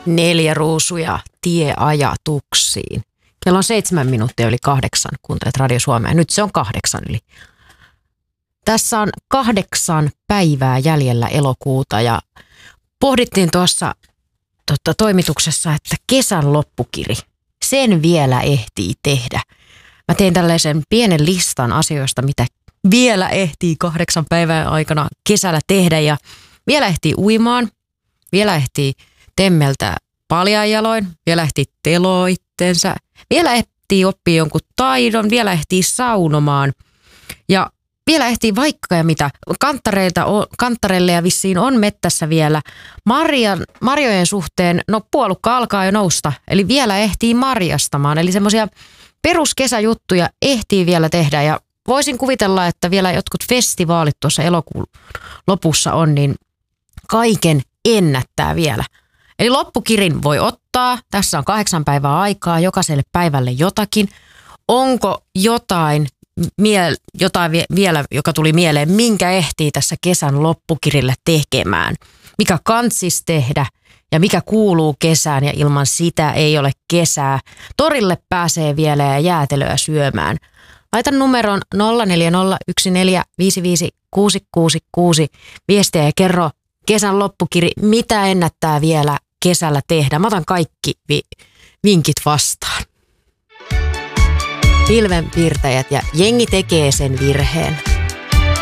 4 ruusuja tieajatuksiin. Kello on 7 minuuttia yli 8, kuuntelet Radio Suomea. Nyt se on 8 yli. Tässä on 8 päivää jäljellä elokuuta ja pohdittiin tuossa toimituksessa, että kesän loppukiri, sen vielä ehtii tehdä. Mä tein tällaisen pienen listan asioista, mitä vielä ehtii 8 päivän aikana kesällä tehdä ja vielä ehtii uimaan, vielä ehtii temmeltä paljain jaloin, vielä ehtii teloa itsensä, vielä ehtii oppia jonkun taidon, vielä ehtii saunomaan ja vielä ehtii vaikka ja mitä. Kanttareille ja vissiin on mettässä vielä. Marjojen suhteen, puolukka alkaa jo nousta, eli vielä ehtii marjastamaan. Eli semmoisia peruskesäjuttuja ehtii vielä tehdä ja voisin kuvitella, että vielä jotkut festivaalit tuossa elokuun lopussa on, niin kaiken ennättää vielä. Eli loppukirin voi ottaa. Tässä on 8 päivää aikaa, jokaiselle päivälle jotakin. Onko jotain vielä, joka tuli mieleen, minkä ehtii tässä kesän loppukirille tekemään? Mikä kantsis tehdä ja mikä kuuluu kesään ja ilman sitä ei ole kesää? Torille pääsee vielä ja jäätelöä syömään. Laita numeron 0401455666 viestiä ja kerro kesän loppukiri, mitä ennättää vielä kesällä tehdä. Mä otan kaikki vinkit vastaan. Pilvenpiirtäjät ja jengi tekee sen virheen.